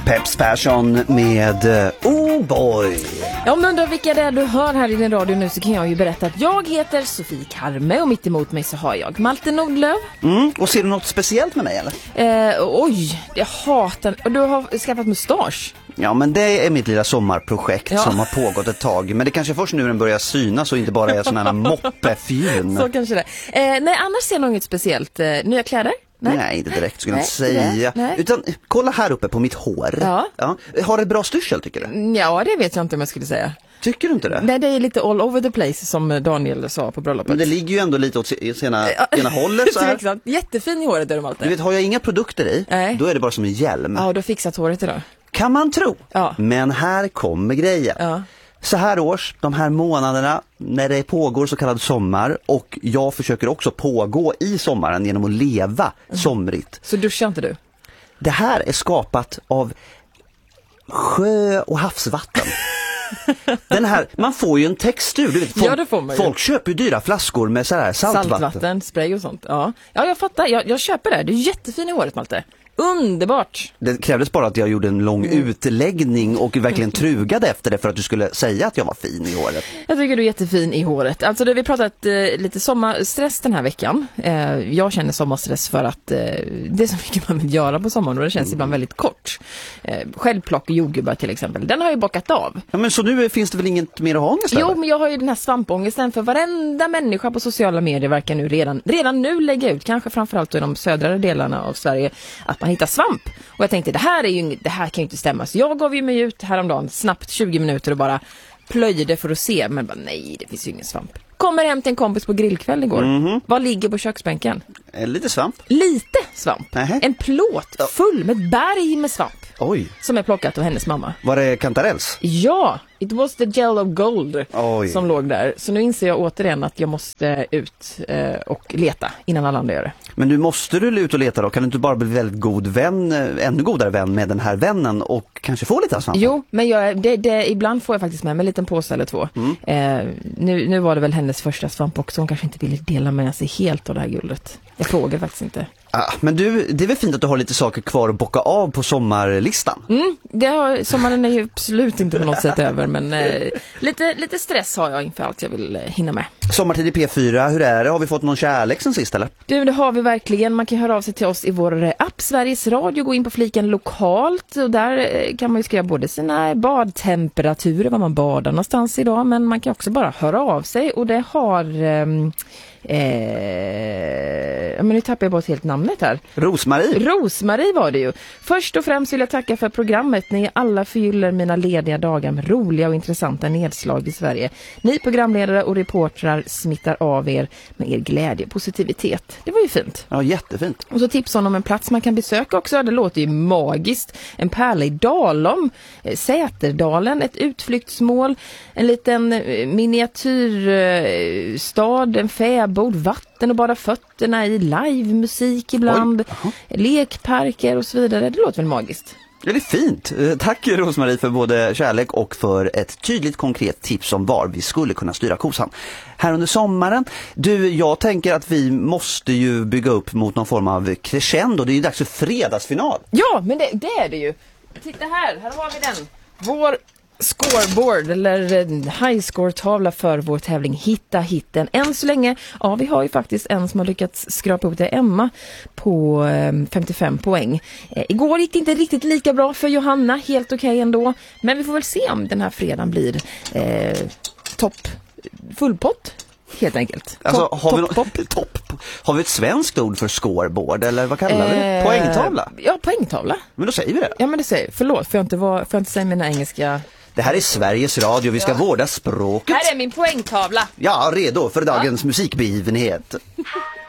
Peps Persson med Oh Boy. Ja, om du undrar vilka det är du hör här i din radio nu så kan jag ju berätta att jag heter Sofie Karme och mitt emot mig så har jag Malte Nordlöf. Och ser du något speciellt med mig eller? Oj, jag hatar... Och du har skaffat mustasch. Ja, men det är mitt lilla sommarprojekt som har pågått ett tag. Men det kanske först nu den börjar synas och inte bara är sån här moppefjun. Så kanske det. Nej, annars ser jag något speciellt. Nya kläder? Nej, inte direkt skulle jag säga. Nej. Utan kolla här uppe på mitt hår. Ja. Har det bra styrsel tycker du? Ja, det vet jag inte om jag skulle säga. Tycker du inte det? Nej, det är lite all over the place som Daniel sa på bröllopet. Men det ligger ju ändå lite åt ena hållet så här. Jättefin i håret är de alltid. Du vet, har jag inga produkter i, då är det bara som en hjälm. Ja, du har fixat håret idag. Kan man tro. Ja. Men här kommer grejen. Ja. Så här års, de här månaderna när det pågår så kallad sommar och jag försöker också pågå i sommaren genom att leva somrigt. Så duschar inte du? Det här är skapat av sjö- och havsvatten. Den här, man får ju en textur. Du vet, det får man ju. Folk köper ju dyra flaskor med så här saltvatten, spray och sånt. Ja, jag fattar. Jag köper det. Det är jättefin i håret, Malte. Underbart! Det krävdes bara att jag gjorde en lång utläggning och verkligen trugade efter det för att du skulle säga att jag var fin i håret. Jag tycker du är jättefin i håret. Alltså vi pratat lite sommarstress den här veckan. Jag känner sommarstress för att det är så mycket man vill göra på sommaren och det känns ibland väldigt kort. Självplock och jordgubbar till exempel. Den har jag bockat av. Ja, men så nu finns det väl inget mer att ha ångest? Jo, men jag har ju den här svampångesten för varenda människa på sociala medier verkar nu redan nu lägga ut, kanske framförallt i de södra delarna av Sverige, att man hittar svamp. Och jag tänkte, det här kan ju inte stämma. Så jag gav ju mig ut häromdagen snabbt 20 minuter och bara plöjde för att se. Men bara, nej, det finns ju ingen svamp. Kommer hem till en kompis på grillkväll igår. Vad ligger på köksbänken? Lite svamp. Lite svamp. En plåt full med ett berg med svamp. Oj. Som är plockat av hennes mamma. Var det kantarells? Ja, it was the gel of gold som låg där. Så nu inser jag återigen att jag måste ut och leta innan alla andra gör det. Men måste du ut och leta då? Kan du inte bara bli väldigt god vän, ännu godare vän med den här vännen och kanske få lite svamp? Jo, men ibland får jag faktiskt med mig en liten påse eller två. Nu var det väl hennes första svamp också. Hon kanske inte ville dela med sig helt av det här guldet. Jag frågar faktiskt inte. Men du, det är väl fint att du har lite saker kvar att bocka av på sommarlistan? Sommaren är ju absolut inte på något sätt över, men lite stress har jag inför allt jag vill hinna med. Sommartid i P4, hur är det? Har vi fått någon kärlek sen sist eller? Du, det har vi verkligen. Man kan höra av sig till oss i vår app Sveriges Radio, gå in på fliken lokalt och där kan man ju skriva både sina badtemperaturer, var man badar någonstans idag, men man kan också bara höra av sig och det har... men nu tappar jag bort helt namnet här. Rosmarie var det ju. Först och främst vill jag tacka för programmet. Ni alla förgyller mina lediga dagar med roliga och intressanta nedslag i Sverige. Ni programledare och reportrar smittar av er med er glädje och positivitet. Det var ju fint. Ja, jättefint. Och så tipsar hon om en plats man kan besöka också. Det låter ju magiskt. En pärla i Dalom, Säterdalen, ett utflyktsmål, en liten miniatyrstad, en fäbod, vatten och bara fötterna i, livemusik ibland, lekparker och så vidare. Det låter väl magiskt. Ja, det är fint. Tack Rosmarie för både kärlek och för ett tydligt konkret tips om var vi skulle kunna styra kosan. Här under sommaren, jag tänker att vi måste ju bygga upp mot någon form av crescendo. Det är ju dags för fredagsfinal. Ja, men det är det ju. Titta här har vi den. Vår scoreboard eller highscore-tavla för vår tävling Hitta hitten. Än så länge, vi har ju faktiskt en som har lyckats skrapa upp det, Emma, på 55 poäng. Igår gick det inte riktigt lika bra för Johanna, helt okej ändå. Men vi får väl se om den här fredagen blir fullpott. Helt enkelt. Alltså, har vi ett svenskt ord för scoreboard eller vad kallar vi det? Poängtavla? Ja, poängtavla. Men då säger vi det. Ja, men det säger. Förlåt, får jag inte säga mina engelska. Det här är Sveriges Radio, vi ska vårda språket. Här är min poängtavla. Ja, redo för dagens musikbegivenhet.